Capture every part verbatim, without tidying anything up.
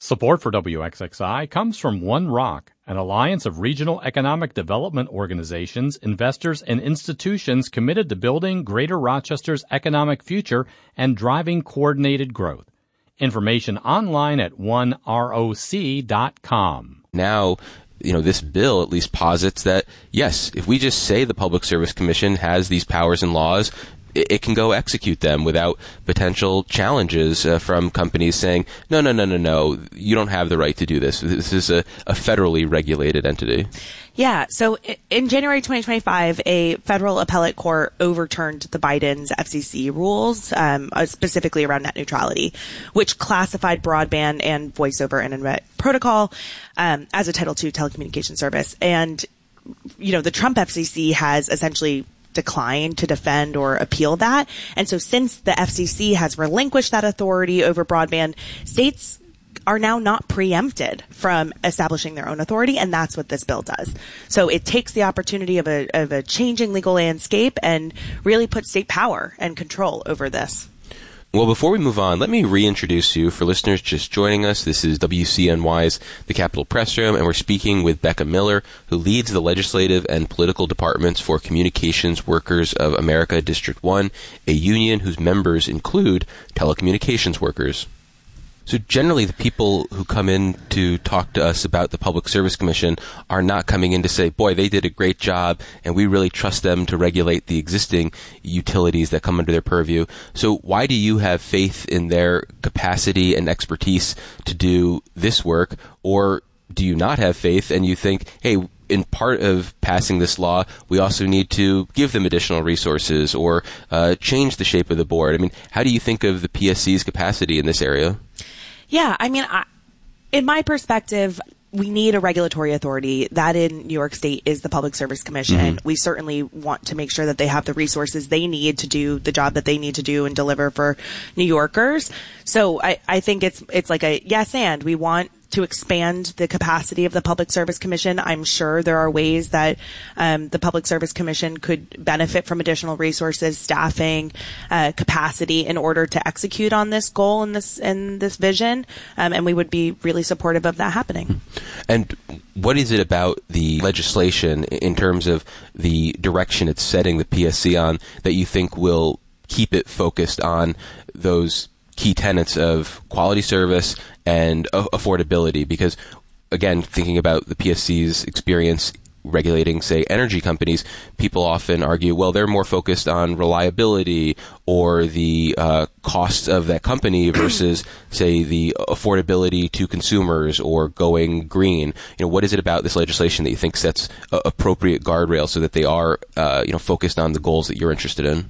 Support for W X X I comes from One Rock, an alliance of regional economic development organizations, investors, and institutions committed to building Greater Rochester's economic future and driving coordinated growth. Information online at one roc dot com. Now, you know, this bill at least posits that, yes, if we just say the Public Service Commission has these powers and laws, it can go execute them without potential challenges uh, from companies saying, no, no, no, no, no, you don't have the right to do this. This is a, a federally regulated entity. Yeah. So in January twenty twenty-five, a federal appellate court overturned the Biden's F C C rules, um, specifically around net neutrality, which classified broadband and voice over internet protocol um, as a Title two telecommunications service. And, you know, the Trump F C C has essentially declined to defend or appeal that. And so since the F C C has relinquished that authority over broadband, states are now not preempted from establishing their own authority, and that's what this bill does. So it takes the opportunity of a, of a changing legal landscape and really puts state power and control over this. Well, before we move on, let me reintroduce you for listeners just joining us. This is W C N Y's The Capitol Press Room, and we're speaking with Becca Miller, who leads the legislative and political departments for Communications Workers of America District one, a union whose members include telecommunications workers. So generally, the people who come in to talk to us about the Public Service Commission are not coming in to say, boy, they did a great job, and we really trust them to regulate the existing utilities that come under their purview. So why do you have faith in their capacity and expertise to do this work? Or do you not have faith and you think, hey, in part of passing this law, we also need to give them additional resources or uh, change the shape of the board? I mean, how do you think of the P S C's capacity in this area? Yeah, I mean, I, in my perspective, we need a regulatory authority. That in New York State is the Public Service Commission. Mm-hmm. We certainly want to make sure that they have the resources they need to do the job that they need to do and deliver for New Yorkers. So I, I think it's it's like a yes and. We want to expand the capacity of the Public Service Commission. I'm sure there are ways that um, the Public Service Commission could benefit from additional resources, staffing, uh, capacity in order to execute on this goal and this and this vision. Um, and we would be really supportive of that happening. And what is it about the legislation in terms of the direction it's setting the P S C on that you think will keep it focused on those key tenets of quality service and uh, affordability? Because, again, thinking about the P S C's experience regulating, say, energy companies, people often argue, well, they're more focused on reliability or the uh, costs of that company versus, say, the affordability to consumers or going green. You know, what is it about this legislation that you think sets uh, appropriate guardrails so that they are, uh, you know, focused on the goals that you're interested in?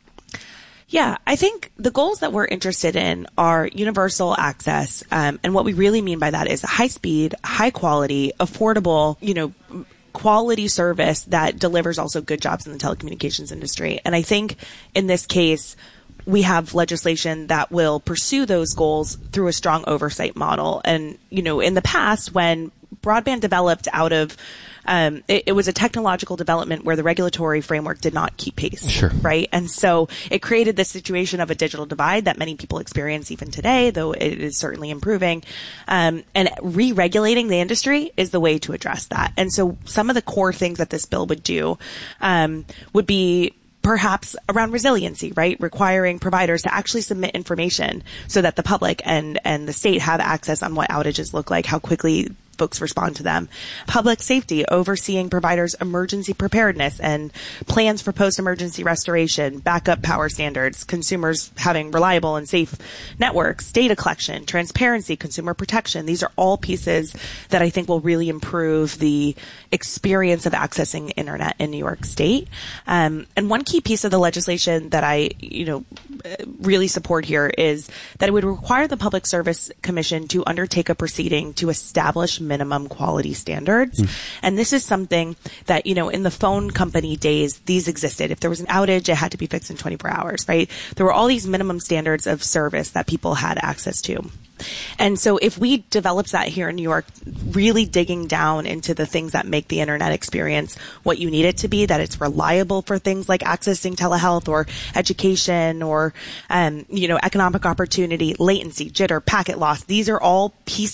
Yeah, I think the goals that we're interested in are universal access. Um, and what we really mean by that is high speed, high quality, affordable, you know, quality service that delivers also good jobs in the telecommunications industry. And I think in this case, we have legislation that will pursue those goals through a strong oversight model. And, you know, in the past, when broadband developed out of Um, it, it was a technological development where the regulatory framework did not keep pace, sure. right? And so it created this situation of a digital divide that many people experience even today, though it is certainly improving. Um, and re-regulating the industry is the way to address that. And so some of the core things that this bill would do um, would be perhaps around resiliency, right? Requiring providers to actually submit information so that the public and, and the state have access on what outages look like, how quickly folks respond to them. Public safety, overseeing providers' emergency preparedness and plans for post-emergency restoration, backup power standards, consumers having reliable and safe networks, data collection, transparency, consumer protection. These are all pieces that I think will really improve the experience of accessing the internet in New York State. Um, and one key piece of the legislation that I, you know, really support here is that it would require the Public Service Commission to undertake a proceeding to establish minimum quality standards. Mm. And this is something that, you know, in the phone company days, these existed. If there was an outage, it had to be fixed in twenty-four hours, right? There were all these minimum standards of service that people had access to. And so if we developed that here in New York, really digging down into the things that make the internet experience what you need it to be, that it's reliable for things like accessing telehealth or education or, um, you know, economic opportunity, latency, jitter, packet loss, these are all pieces